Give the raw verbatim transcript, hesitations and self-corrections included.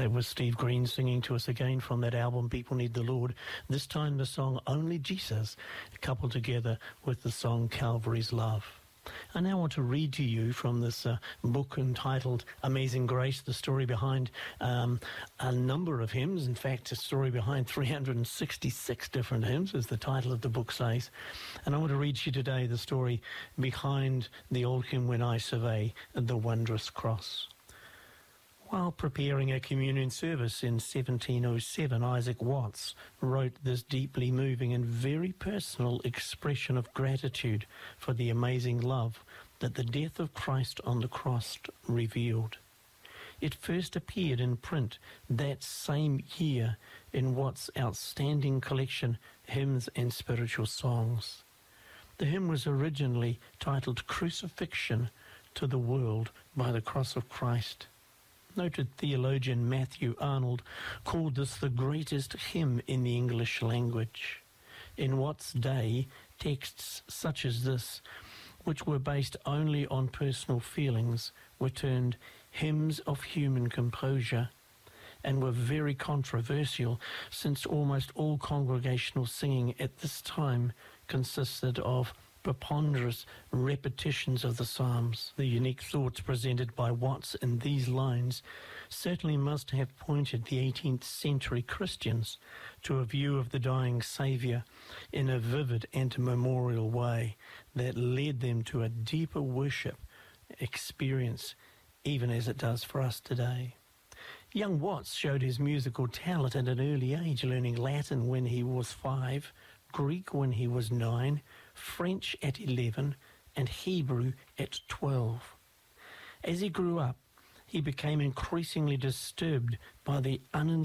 That was Steve Green singing to us again from that album, People Need the Lord. This time the song Only Jesus, coupled together with the song Calvary's Love. I now want to read to you from this uh, book entitled Amazing Grace, the story behind um, a number of hymns. In fact, a story behind three hundred sixty-six different hymns, as the title of the book says. And I want to read to you today the story behind the old hymn, When I Survey the Wondrous Cross. While preparing a communion service in seventeen oh seven, Isaac Watts wrote this deeply moving and very personal expression of gratitude for the amazing love that the death of Christ on the cross revealed. It first appeared in print that same year in Watts' outstanding collection, Hymns and Spiritual Songs. The hymn was originally titled Crucifixion to the World by the Cross of Christ. Noted theologian Matthew Arnold called this the greatest hymn in the English language. In Watts' day, texts such as this, which were based only on personal feelings, were termed hymns of human composure and were very controversial, since almost all congregational singing at this time consisted of preponderous repetitions of the Psalms. The unique thoughts presented by Watts in these lines certainly must have pointed the eighteenth century Christians to a view of the dying Saviour in a vivid and memorial way that led them to a deeper worship experience, even as it does for us today. Young Watts showed his musical talent at an early age, learning Latin when he was five, Greek when he was nine, French at eleven, and Hebrew at twelve. As he grew up, he became increasingly disturbed by the unintentional